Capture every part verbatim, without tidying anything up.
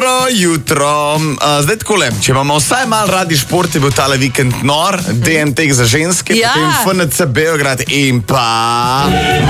Dobro jutro. Uh, zdaj takole, če imamo vsaj malo radi šport, je bil tale vikend nor, D M T za ženske, ja. Potem F N C Beograd in pa...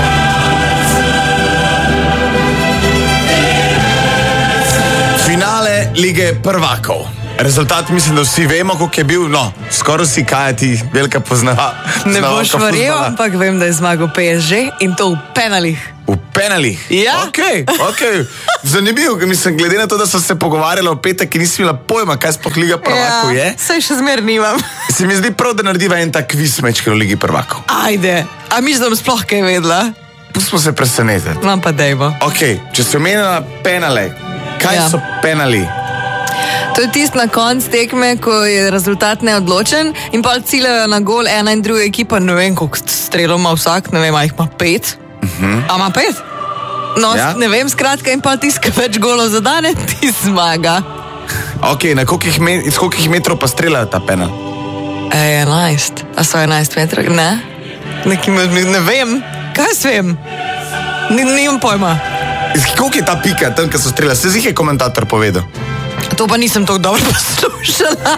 finale Lige prvakov. Rezultat mislim, da vsi vemo, koliko je bil, no, skoraj vsi, kaj je ti velika poznava. Ne boš verjel, ampak vem, da je zmagal P S G in to v penalih. V penalih? Ja. Ok, ok. Zanimivo, mislim, glede na to, da so se pogovarjali o petek, ki nisem imela pojma, kaj sploh Liga prvakov je. Ja, saj še zmer nimam. Se mi zdi prav, da narediva en tak kviz mečke v Ligi prvakov. Ajde, a miš, da bom sploh kaj vedela? Pustimo se presenetiti. No pa dejmo. Ok, če se omenila penale, kaj Ja. so penali? To je tist na konc tekme, ko je rezultat neodločen in pa ciljajo na gol ena in druga ekipa, ne vem, koliko strelov ima vsak, ne vem, a jih ima pet. Uh-huh. A ima pet? No, Ja. ne vem, skratka, in pa tiska več golov zadane, ti zmaga. Ok, na kolikih, me, iz kolikih metrov pa streljajo ta penal? E, enajst. A so enajst metrov? Ne? Nekim, ne vem. Kaj s vem? Ni, nimam pojma. Iz koliko je ta pika tam, ko so streljali? Se zih je komentator povedal. To pa nisem tako dobro poslušala.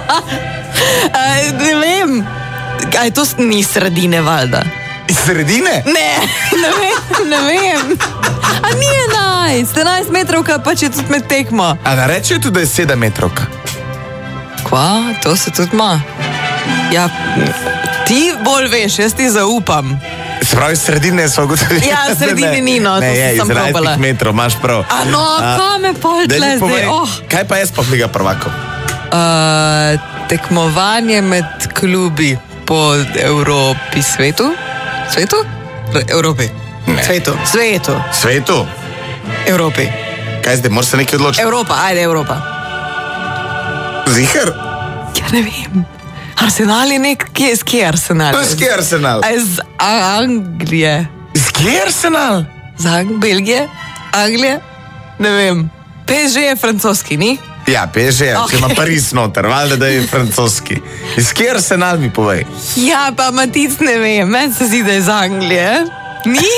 E, ne vem. Kaj to ni sredine, valjda? Iz sredine? Ne, ne vem, ne vem. A ni enajst, enajst metrovka pa če tudi med tekmo. A ne rečejo tudi, da je sedem metrovka? Kva, to se tudi ima. Ja, ti bolj veš, jaz ti zaupam. Se pravi, sredine so ugotovili. Ja, sredine ni, no, to ne, je, sem iz probala. enajstih metrov, imaš prav. A no, kaj me pol Daj mi tle povej, zdaj? Oh. Kaj pa je sploh Liga prvakov? Uh, tekmovanje med klubi po Evropi, svetu? Svetu? Re- Evropi. Ne. Svetu. Svetu. Svetu? Evropi. Kaj zdaj, moraš se nekaj odločiti? Evropa, ajde Evropa. Ziher? Ja, ne vem. Arsenal je nek, kje je, kje je Arsenal? To je skje Arsenal? A iz A- Anglije. Skje Arsenal? Z Ang- Belgije? Anglije? Ne vem. P S G je francoski, ni? Ja, P S G, Ok. če ima Pariz noter, valjda, da je francoski. Iz kje Arsenal mi povej? Ja, pa Matic ne vem. Meni se zdi, da je iz Anglije. Ni?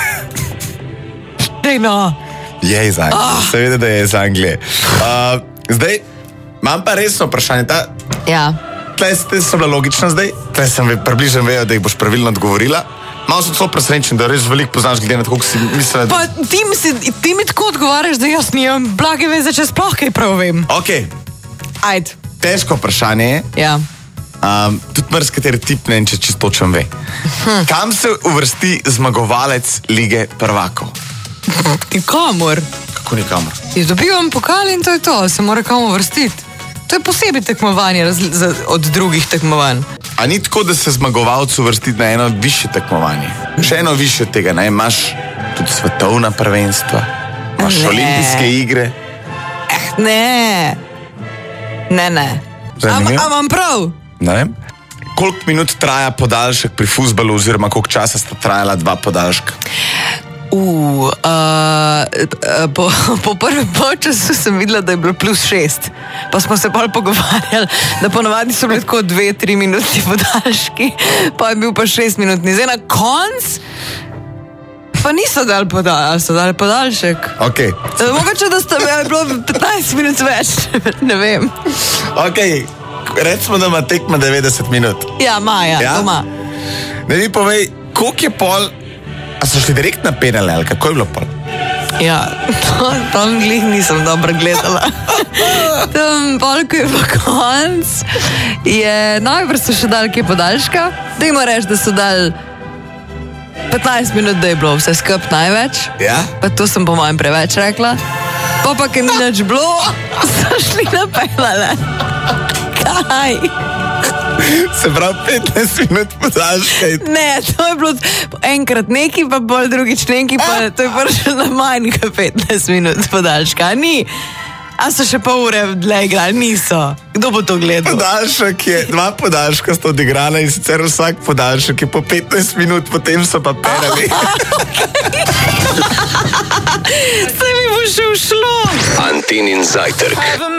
Dej no. Je iz Anglije, oh. Seveda, da je iz Anglije. Uh, zdaj, imam pa resno vprašanje. Ta, Ja. tle ste so bila logična zdaj, tle sem ve- približno vejo, da jih boš pravilno odgovorila. Malo sem celo presenečen, da res veliko poznaš glede na to, koliko si mislila, da... Pa ti mi, si, ti mi tako odgovarjaš, da jaz nimam blage veze, če sploh kaj prav vem. Ok, Ajde. težko vprašanje je. Ja. Um, tudi mrzkateri tip ne vem, če čisto točen ve. Hm. Kam se uvrsti zmagovalec Lige prvakov? Nikamor. Kako nikamor? Jaz dobivam pokal in to je to, se mora kam uvrstiti. To je posebej tekmovanje razli- za, od drugih tekmovanj. A ni tako, da se zmagovalcu uvrsti na eno više tekmovanje? Še eno više od tega, ne? Imaš tudi svetovna prvenstva, imaš Ne. olimpijske igre. Ne. Ne, ne. Am, Zanimivo. am, am prav? Ne vem. Koliko minut traja podaljšek pri fuzbalu, oziroma koliko časa sta trajala dva podaljška? Uh, uh, po, po prvem polčasu sem videla, da je bilo plus šest. Pa smo se bolj pogovarjali, da ponovadi so bili tako dve, tri minuti podaljški, pa je bil pa šest minutni. Zdaj na konc pa niso dali podaljšek, so dali podaljšek. Ok, E, Mogoče, da sta je bilo petnajst minut več, ne vem. ok, recimo, da ima tekma devetdeset minut. Ja, Maja, Ja? doma. Ne mi povej, koliko je pol, a so šli direkt na penale, ali kako je bilo pol? Ja, to, tam glih nisem dobro gledala. Tam pol, ko je pa konc, je najbrž so še dali kaj podaljška. Dajmo reči, da so dali petnajst minut, da je bilo vse skup največ. Ja? Pa to sem po mojem preveč rekla. Pa pa, ker ni nič bilo, so šli na penale. Kaj? Se pravi, petnajst minut podaljška. in- Ne, to je bilo enkrat neki, pa bolj drugič neki, pa to je prišlo na manj kot petnajst minut podaljška. A ni? A so še pol ure dlje igrali? Niso. Kdo bo to gledal? Podaljšek je, dva podaljška sta odigrala in sicer vsak podaljšek je po petnajst minut, potem so pa penali. Se mi bo še ušlo. Antinin zajtrk.